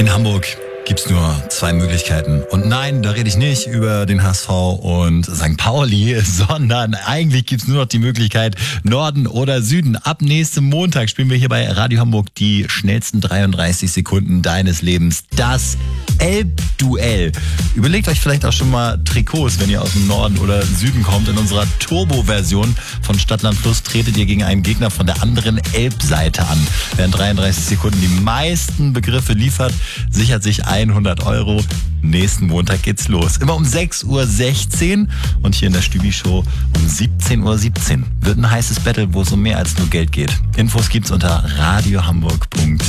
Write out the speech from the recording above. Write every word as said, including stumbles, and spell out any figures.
In Hamburg gibt's nur zwei Möglichkeiten. Und nein, da rede ich nicht über den H S V und Sankt Pauli, sondern eigentlich gibt's nur noch die Möglichkeit Norden oder Süden. Ab nächstem Montag spielen wir hier bei Radio Hamburg die schnellsten dreiunddreißig Sekunden deines Lebens. Das Elbduell. Überlegt euch vielleicht auch schon mal Trikots, wenn ihr aus dem Norden oder Süden kommt. In unserer Turbo-Version von Stadtland Fluss tretet ihr gegen einen Gegner von der anderen Elbseite an. Wer in dreiunddreißig Sekunden die meisten Begriffe liefert, sichert sich hundert Euro. Nächsten Montag geht's los. Immer um sechs Uhr sechzehn und hier in der Stübi-Show um siebzehn Uhr siebzehn. Wird ein heißes Battle, wo es um mehr als nur Geld geht. Infos gibt's unter radiohamburg punkt